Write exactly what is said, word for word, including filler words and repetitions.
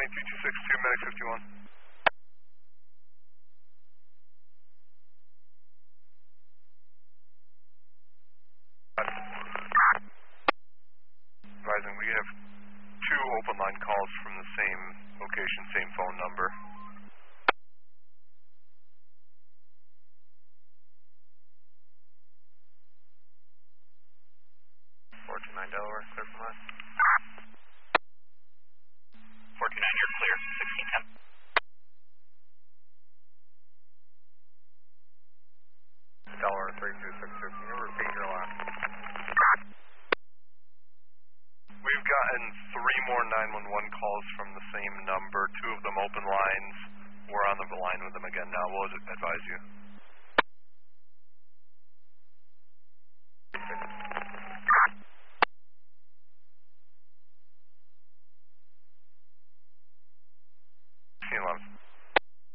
nine two two six two, Medic fifty-one. Advising, we have two open line calls from the same location, same phone number. four two nine Delaware, clear from us. four two nine, you're clear, sixteen ten. Delaware three two six two, can you repeat your last? We've gotten three more nine one one calls from the same number, two of them open lines. We're on the line with them again now, we'll advise you.